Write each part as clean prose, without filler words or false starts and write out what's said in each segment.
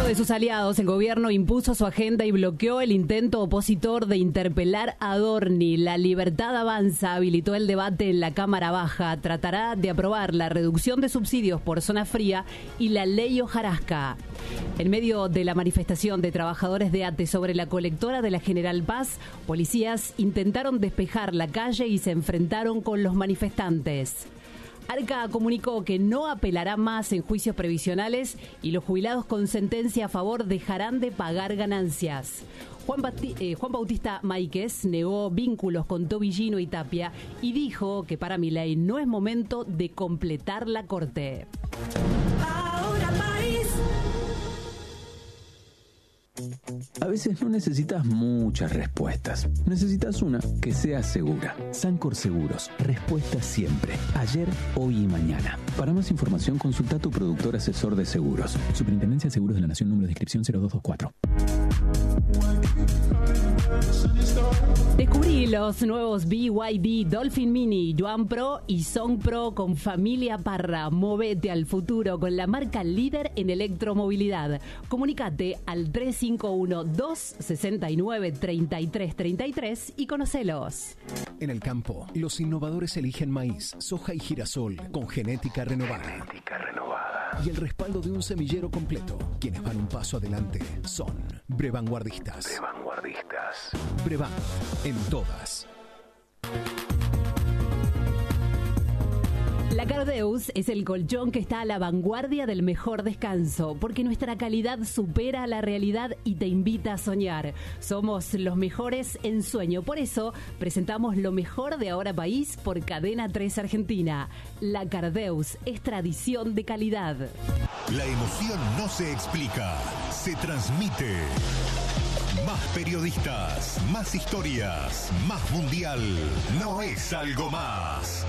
de sus aliados, el gobierno impuso su agenda y bloqueó el intento opositor de interpelar a Adorni. La Libertad Avanza habilitó el debate en la Cámara Baja. Tratará de aprobar la reducción de subsidios por zona fría y la ley hojarasca. En medio de la manifestación de trabajadores de ATE sobre la colectora de la General Paz, policías intentaron despejar la calle y se enfrentaron con los manifestantes. Arca comunicó que no apelará más en juicios previsionales y los jubilados con sentencia a favor dejarán de pagar ganancias. Juan Bautista Máiquez negó vínculos con Tobillino y Tapia y dijo que para Milei no es momento de completar la corte. Ahora país. A veces no necesitas muchas respuestas. Necesitas una que sea segura. Sancor Seguros. Respuesta siempre. Ayer, hoy y mañana. Para más información, consulta a tu productor asesor de seguros. Superintendencia de Seguros de la Nación, número de inscripción 0224. Descubrí los nuevos BYD Dolphin Mini, Yuan Pro y Song Pro con familia Parra. Movete al futuro con la marca líder en electromovilidad. Comunicate al 351-269-3333 y conocelos. En el campo, los innovadores eligen maíz, soja y girasol con genética renovada. Y el respaldo de un semillero completo. Quienes van un paso adelante son Brevanguardistas. Brevan, en todas. La Cardeus es el colchón que está a la vanguardia del mejor descanso, porque nuestra calidad supera la realidad y te invita a soñar. Somos los mejores en sueño, por eso presentamos lo mejor de Ahora País por Cadena 3 Argentina. La Cardeus es tradición de calidad. La emoción no se explica, se transmite. Más periodistas, más historias, más mundial. No es algo más.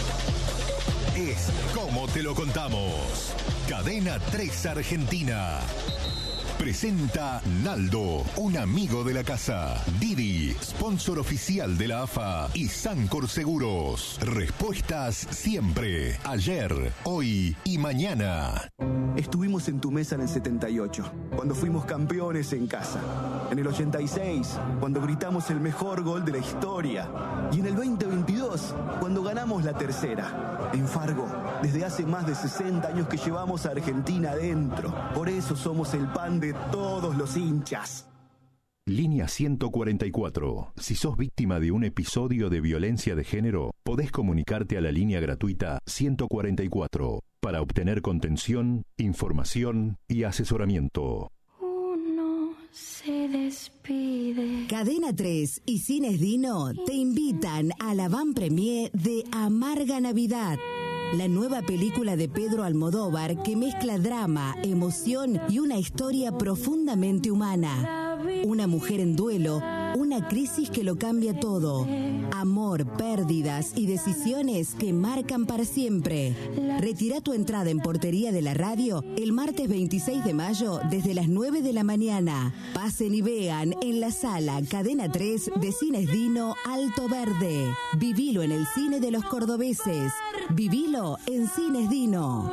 Es como te lo contamos. Cadena 3 Argentina. Presenta Naldo, un amigo de la casa. Didi, sponsor oficial de la AFA. Y Sancor Seguros. Respuestas siempre. Ayer, hoy y mañana. Estuvimos en tu mesa en el 78, cuando fuimos campeones en casa. En el 86, cuando gritamos el mejor gol de la historia. Y en el 2022, cuando ganamos la tercera. En Fargo, desde hace más de 60 años que llevamos a Argentina adentro. Por eso somos el pan de todos los hinchas. Línea 144. Si sos víctima de un episodio de violencia de género, podés comunicarte a la línea gratuita 144 para obtener contención, información y asesoramiento. Uno se despide. Cadena 3 y Cines Dino te invitan a la van premier de Amarga Navidad. La nueva película de Pedro Almodóvar que mezcla drama, emoción y una historia profundamente humana. Una mujer en duelo, una crisis que lo cambia todo. Amor, pérdidas y decisiones que marcan para siempre. Retira tu entrada en Portería de la Radio el martes 26 de mayo desde las 9 de la mañana. Pasen y vean en la sala Cadena 3 de Cines Dino Alto Verde. Vivilo en el cine de los cordobeses. Vivilo en Cines Dino.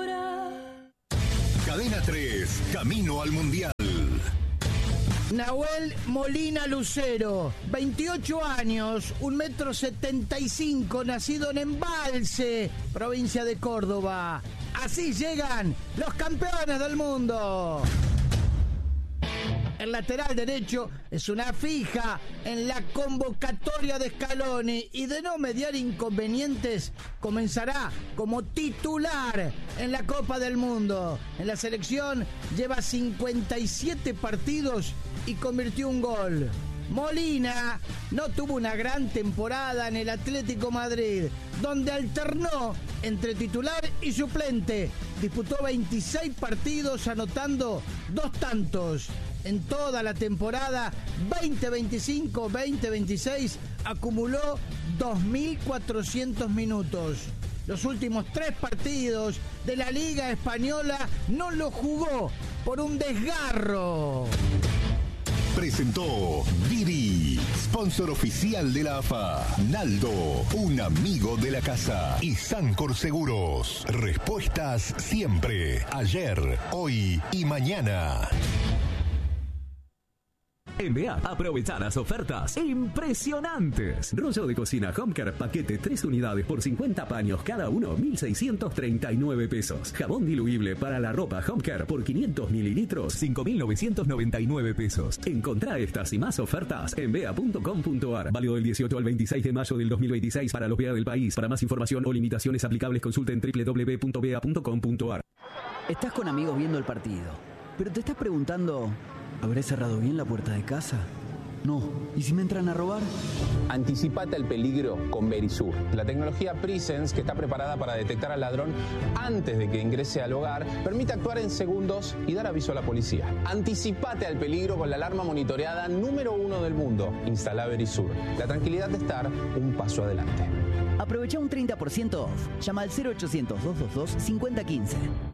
Cadena 3, camino al Mundial. Nahuel Molina Lucero, 28 años, 1,75 m, nacido en Embalse, provincia de Córdoba. Así llegan los campeones del mundo. El lateral derecho es una fija en la convocatoria de Scaloni y de no mediar inconvenientes comenzará como titular en la Copa del Mundo. En la selección lleva 57 partidos y convirtió un gol. Molina no tuvo una gran temporada en el Atlético Madrid, donde alternó entre titular y suplente. Disputó 26 partidos anotando 2 tantos. En toda la temporada 2025-2026 acumuló 2.400 minutos. Los últimos 3 partidos de la Liga Española no los jugó por un desgarro. Presentó Didi, sponsor oficial de la AFA. Naldo, un amigo de la casa. Y Sancor Seguros. Respuestas siempre. Ayer, hoy y mañana. En BA, aprovecha las ofertas impresionantes. Rollo de cocina Homecare, paquete 3 unidades por 50 paños cada uno, 1.639 pesos. Jabón diluible para la ropa Homecare por 500 mililitros, 5.999 pesos. Encontrá estas y más ofertas en bea.com.ar. Válido del 18 al 26 de mayo del 2026 para los BA del país. Para más información o limitaciones aplicables, consulten www.bea.com.ar. Estás con amigos viendo el partido, pero te estás preguntando, ¿habré cerrado bien la puerta de casa? No. ¿Y si me entran a robar? Anticipate al peligro con Verisur, la tecnología Presence que está preparada para detectar al ladrón antes de que ingrese al hogar, permite actuar en segundos y dar aviso a la policía. Anticipate al peligro con la alarma monitoreada número 1 del mundo. Instala Verisur. La tranquilidad de estar un paso adelante. Aprovecha un 30% off. Llama al 0800-222-5015.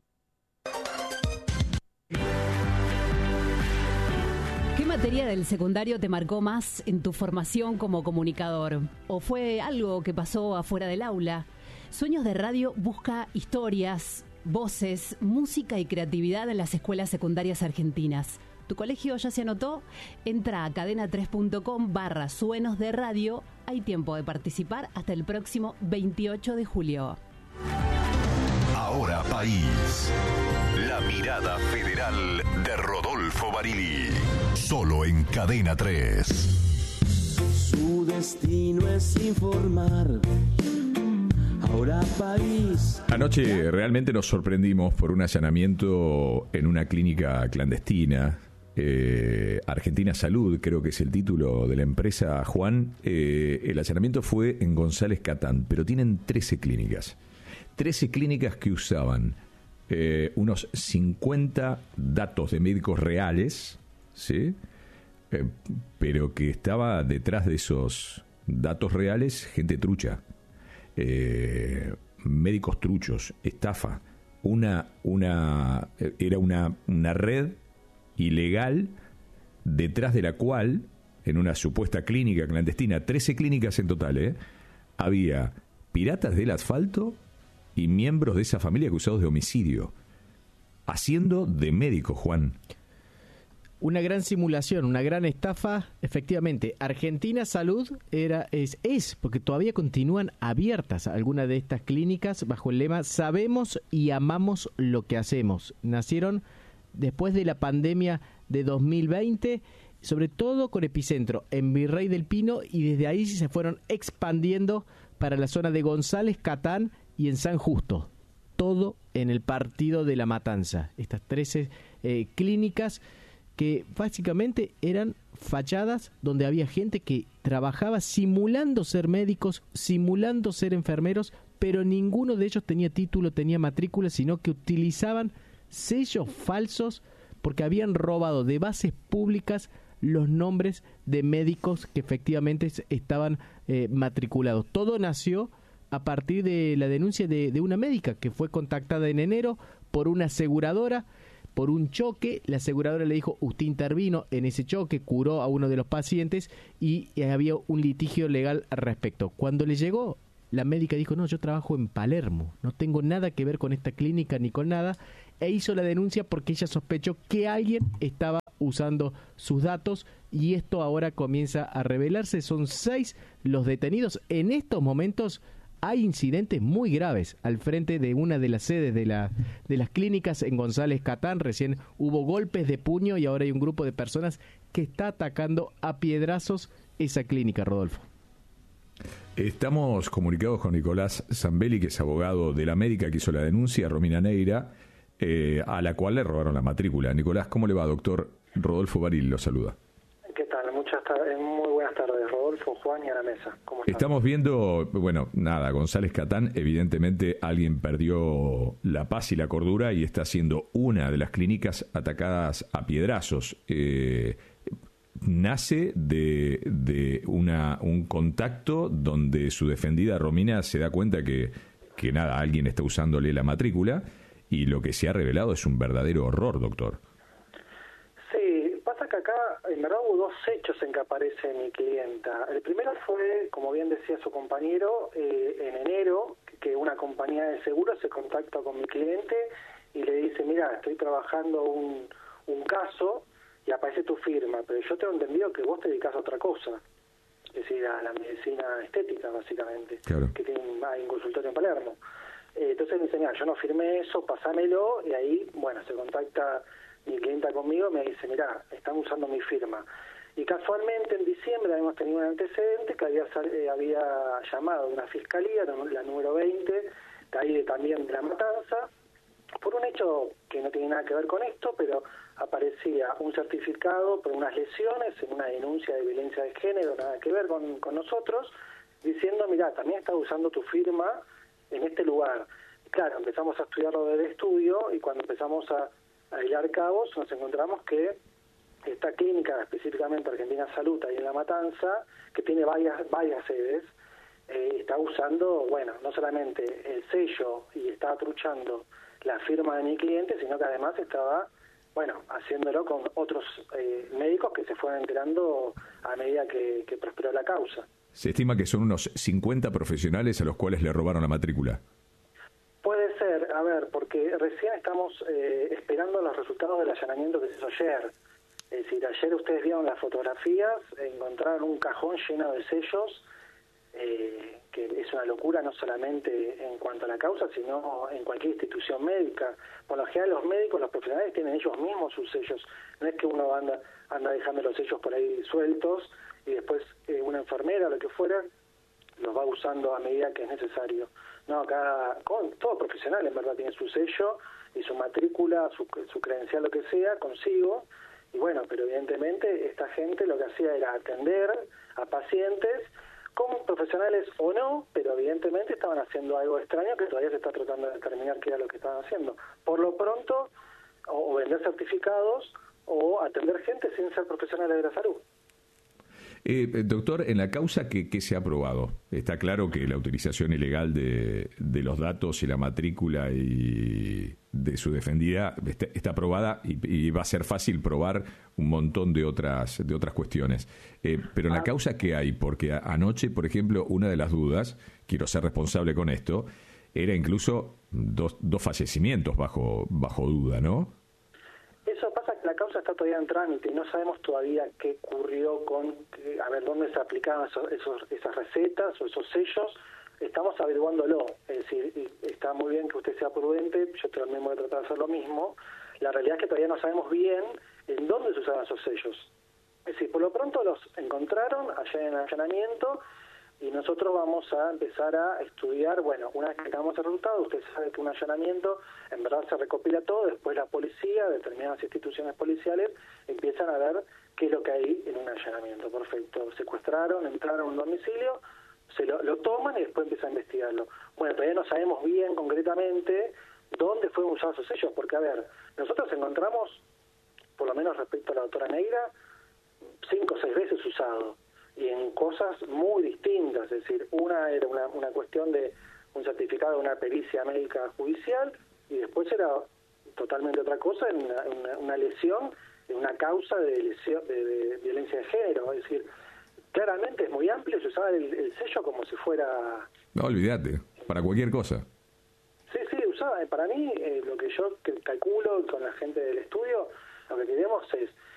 ¿Qué materia del secundario te marcó más en tu formación como comunicador? ¿O fue algo que pasó afuera del aula? Sueños de Radio busca historias, voces, música y creatividad en las escuelas secundarias argentinas. ¿Tu colegio ya se anotó? Entra a cadena3.com/suenos de radio. Hay tiempo de participar hasta el próximo 28 de julio. Ahora País. La mirada federal de Rodolfo Barili. Solo en Cadena 3. Su destino es informar. Ahora País. Anoche realmente nos sorprendimos por un allanamiento en una clínica clandestina. Argentina Salud, creo que es el título de la empresa, Juan. El allanamiento fue en González Catán, pero tienen 13 clínicas. 13 clínicas que usaban unos 50 datos de médicos reales, ¿sí? Pero que estaba detrás de esos datos reales gente trucha, médicos truchos, estafa. Era una red ilegal detrás de la cual, en una supuesta clínica clandestina, 13 clínicas en total, había piratas del asfalto y miembros de esa familia acusados de homicidio, haciendo de médicos, Juan. Una gran simulación, una gran estafa, efectivamente. Argentina Salud es, porque todavía continúan abiertas algunas de estas clínicas bajo el lema "Sabemos y amamos lo que hacemos". Nacieron después de la pandemia de 2020, sobre todo con epicentro en Virrey del Pino, y desde ahí se fueron expandiendo para la zona de González Catán y en San Justo, todo en el partido de La Matanza. Estas 13 clínicas que básicamente eran fachadas donde había gente que trabajaba simulando ser médicos, simulando ser enfermeros, pero ninguno de ellos tenía título, tenía matrícula, sino que utilizaban sellos falsos porque habían robado de bases públicas los nombres de médicos que efectivamente estaban matriculados. Todo nació a partir de la denuncia de una médica que fue contactada en enero por una aseguradora por un choque. La aseguradora le dijo: usted intervino en ese choque, curó a uno de los pacientes y había un litigio legal al respecto. Cuando le llegó, la médica dijo: no, yo trabajo en Palermo, no tengo nada que ver con esta clínica ni con nada, e hizo la denuncia porque ella sospechó que alguien estaba usando sus datos, y esto ahora comienza a revelarse. Son 6 los detenidos. En estos momentos hay incidentes muy graves al frente de una de las sedes de las clínicas en González Catán. Recién hubo golpes de puño y ahora hay un grupo de personas que está atacando a piedrazos esa clínica, Rodolfo. Estamos comunicados con Nicolás Zambelli, que es abogado de la médica que hizo la denuncia, Romina Neira, a la cual le robaron la matrícula. Nicolás, ¿cómo le va, doctor? Rodolfo Barili lo saluda. ¿Qué tal? Muy buenas tardes, Rodolfo, Juan y a la mesa. ¿Cómo están? Estamos viendo, González Catán, evidentemente alguien perdió la paz y la cordura y está siendo una de las clínicas atacadas a piedrazos. Nace de un contacto donde su defendida Romina se da cuenta que alguien está usándole la matrícula, y lo que se ha revelado es un verdadero horror, doctor. Sí, pasa que acá en verdad hubo 2 hechos en que aparece mi clienta. El primero fue, como bien decía su compañero, en enero, que una compañía de seguros se contacta con mi cliente y le dice: mira, estoy trabajando un caso y aparece tu firma, pero yo tengo entendido que vos te dedicás a otra cosa, es decir, a la medicina estética, básicamente, claro, que hay un consultorio en Palermo. Entonces me dice, mira, yo no firmé eso, pasámelo, y ahí, bueno, se contacta mi clienta conmigo, me dice, mira, están usando mi firma. Y casualmente en diciembre habíamos tenido un antecedente que había llamado de una fiscalía, la número 20, de ahí también de La Matanza, por un hecho que no tiene nada que ver con esto, pero aparecía un certificado por unas lesiones en una denuncia de violencia de género, nada que ver con nosotros, diciendo, mira, también está usando tu firma en este lugar. Y claro, empezamos a estudiarlo del estudio y cuando empezamos a hilar cabos nos encontramos que esta clínica, específicamente Argentina Salud, ahí en La Matanza, que tiene varias sedes, está usando, bueno, no solamente el sello y estaba truchando la firma de mi cliente, sino que además estaba, bueno, haciéndolo con otros médicos que se fueron enterando a medida que prosperó la causa. Se estima que son unos 50 profesionales a los cuales le robaron la matrícula. Puede ser, a ver, porque recién estamos esperando los resultados del allanamiento que se hizo ayer. Es decir, ayer ustedes vieron las fotografías, encontraron un cajón lleno de sellos, que es una locura no solamente en cuanto a la causa, sino en cualquier institución médica. Por lo general los médicos, los profesionales tienen ellos mismos sus sellos. No es que uno anda dejando los sellos por ahí sueltos y después una enfermera o lo que fuera los va usando a medida que es necesario. No, todo profesional en verdad tiene su sello y su matrícula, su credencial, lo que sea, consigo. Y bueno, pero evidentemente esta gente lo que hacía era atender a pacientes con profesionales o no, pero evidentemente estaban haciendo algo extraño que todavía se está tratando de determinar qué era lo que estaban haciendo. Por lo pronto, o vender certificados o atender gente sin ser profesionales de la salud. Doctor, en la causa que se ha aprobado, está claro que la utilización ilegal de los datos y la matrícula y de su defendida está aprobada y va a ser fácil probar un montón de otras cuestiones. Pero en la causa que hay, porque anoche, por ejemplo, una de las dudas, quiero ser responsable con esto, era incluso dos fallecimientos bajo duda, ¿no? Eso pasa que la causa está todavía en trámite y no sabemos todavía qué ocurrió dónde se aplicaban esas recetas o esos sellos. Estamos averiguándolo, es decir, está muy bien que usted sea prudente, yo también voy a tratar de hacer lo mismo. La realidad es que todavía no sabemos bien en dónde se usaban esos sellos. Es decir, por lo pronto los encontraron allá en el allanamiento y nosotros vamos a empezar a estudiar, bueno, una vez que tengamos el resultado, usted sabe que un allanamiento en verdad se recopila todo, después la policía, determinadas instituciones policiales empiezan a ver qué es lo que hay en un allanamiento. Perfecto, secuestraron, entraron a un domicilio, lo toman y después empiezan a investigarlo. Bueno, todavía no sabemos bien concretamente dónde fueron usados esos sellos, porque a ver, nosotros encontramos, por lo menos respecto a la doctora Neira, 5 o 6 veces usado, y en cosas muy distintas, es decir, una era una cuestión de un certificado de una pericia médica judicial, y después era totalmente otra cosa, en una lesión, en una causa de violencia de género, es decir, claramente es muy amplio, se usaba el sello como si fuera... No, olvídate, para cualquier cosa. Sí, usaba, para mí, lo que yo calculo con la gente del estudio, lo que queremos es